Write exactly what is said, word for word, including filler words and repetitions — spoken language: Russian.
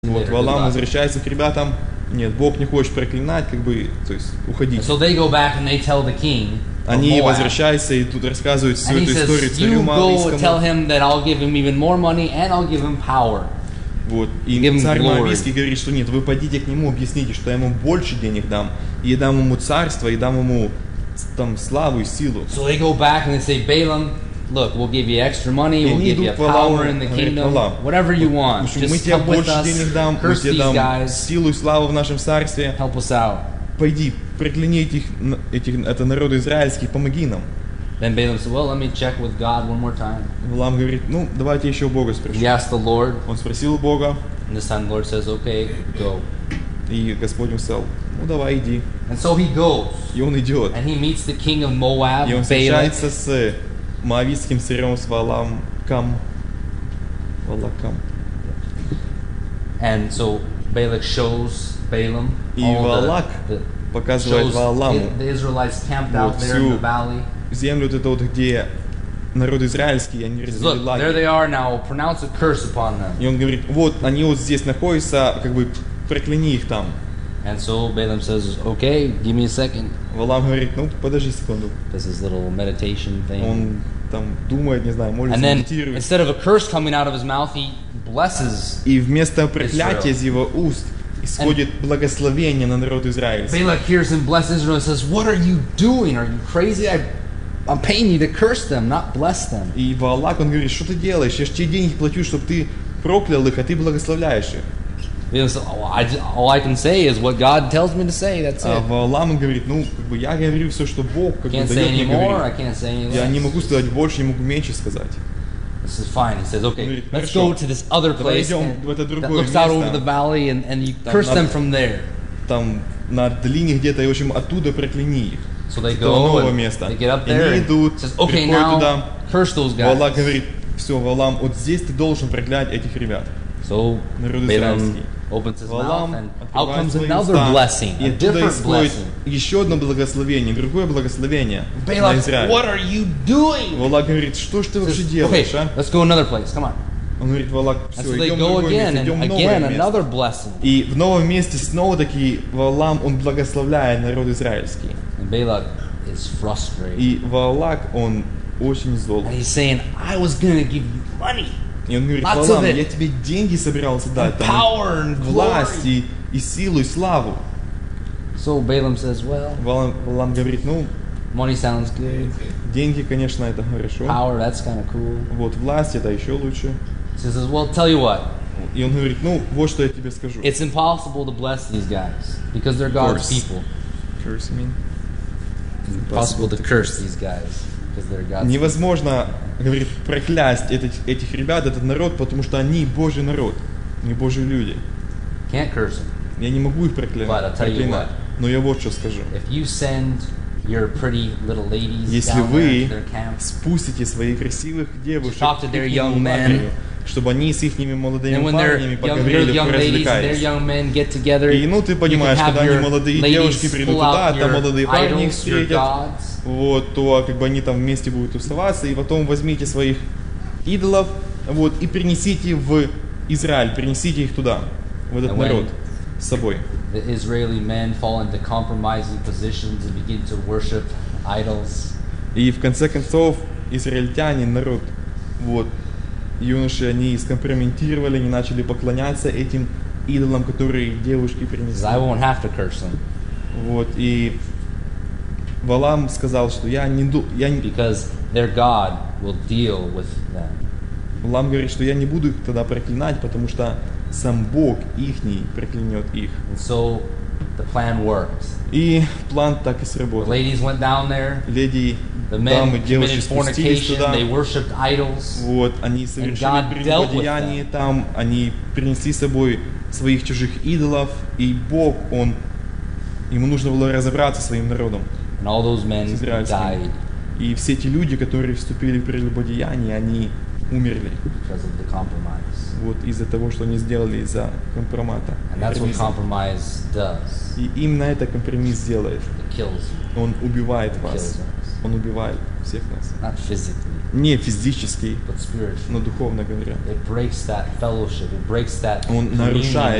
Вот Валаам возвращается к ребятам. Нет, Бог не хочет проклинать, как бы, то есть уходить. So they go back and they tell the king. Они возвращаются и тут рассказывают всю эту историю царю Моавийскому. Tell him that I'll give him even more money and I'll give him power. Вот. И царь Моавийский говорит, что нет, вы пойдите к нему, объясните, что я ему больше денег дам, и я дам ему царство, и дам ему там славу и силу. So they go back and they say, Balaam, look, we'll give you extra money, we'll give you power in the kingdom, whatever you want. Just help with us, curse these guys, силу и славу в нашем царстве. Help us out. Пойди, прокляни этих, этих, это народу израильский, помоги нам. Then Balaam said, well, let me check with God one more time. Валаам говорит, ну, давайте еще у Бога спрошу. He asked the Lord. Он спросил у Бога. And this time the Lord says, okay, go. И Господь ему сказал, ну, давай, иди. And so he goes. И он идет. And he meets the king of Moab, И он встречается с моавитским царем, с Валааком. Валааком. And so Balak shows Balaam И Валаак показывает Валааму вот всю землю, вот это вот, где народ израильский, они развели лагерь. И он говорит, вот они вот здесь находятся, как бы прокляни их там. And so Balaam says, okay, give me a second. Валаам говорит, ну подожди секунду. This is little meditation thing. Он там думает, не знаю, молится, медитирует. Instead of a curse coming out of his mouth, he blesses. И вместо проклятия из его уст исходит благословение на народ израильский. Balak hears him bless Israel and says, what are you doing? Are you crazy? I, I'm paying you to curse them, not bless them. И Валаак, он говорит, что ты делаешь? Я же тебе деньги плачу, чтобы ты проклял их, а ты благословляешь их. All I can say is what God tells me to say. That's it. А Валаам говорит, ну, как бы я говорю все, что Бог как бы дает мне говорить. Я не могу сказать больше, не могу меньше сказать. This is fine. He says, okay, let's go to this other place that looks out over the valley, and, and you curse them from there. Там на долине где-то, и в общем оттуда прокляни их. So they go and they get up there and says, okay, now curse those guys. Валаак говорит, все, Валаам, вот здесь ты должен проклять этих ребят. So Balaam opens his mouth and out comes another blessing, a different blessing. Еще одно благословение, другое благословение на Израиль. What are you doing? Валаак говорит, что ж ты вообще делаешь, а? Let's go another place. Come on. Он говорит, Валаак, все, so идем в другое место, идем в новое место. И в новом месте снова таки Валаам, он благословляет народ израильский. And Balak is frustrated. И Валаак, он очень зол. And he's saying, I was gonna give you money. И он говорит, Валаам, я тебе деньги собирался дать, там, власть и, и силу, и славу. So Balaam says, well, Валаам, Валаам говорит, ну, money sounds good. Деньги, конечно, это хорошо. Power, that's kind of cool. Вот, власть, это еще лучше. He says, well, tell you what. И он говорит, ну, вот что я тебе скажу. It's impossible to bless these guys because they're God's people. Curse, I mean? It's impossible to curse these guys. Невозможно, говорит, проклясть этих, этих ребят, этот народ, потому что они Божий народ, не Божьи люди. Can't curse them. Я не могу их проклинать, проклинать. Но я вот что скажу. If you send your pretty little ladies Если down вы there to their camp, спустите своих красивых девушек talk to their young men, чтобы они с их молодыми парнями поговорили, поразвлекались. И ну ты понимаешь, когда они молодые девушки придут туда, там молодые парни их встретят, вот, то как бы они там вместе будут тусоваться, и потом возьмите своих идолов, вот, и принесите в Израиль, принесите их туда, в этот народ с собой. The Israeli men fall into compromising positions and begin to worship idols. И в конце концов израильтяне, народ, вот, юноши, они скомпрометировали, они начали поклоняться этим идолам, которые девушки принесли. I won't have to curse them. Вот, и Валаам сказал, что я не ду, я не. Because their God will deal with them. Валаам говорит, что я не буду их тогда проклинать, потому что сам Бог ихний проклянет их. And so the plan worked. И план так и сработал. The ladies went down there. Леди, дамы, девушки спустились туда. They worshipped idols. Вот, они совершили прелюбодеяние там, они принесли с собой своих чужих идолов, и Бог, он, ему нужно было разобраться со своим народом. And all those men died. И все эти люди, которые вступили в прелюбодеяние, они умерли. Because of the compromise. Вот из-за того, что они сделали из-за компромата. And that's what compromise does. И именно это компромисс делает. It kills you. Он убивает It вас. Он убивает всех нас. Not physically. Не физический, but spiritual. но духовно говоря. It breaks that fellowship. It breaks that Он нарушает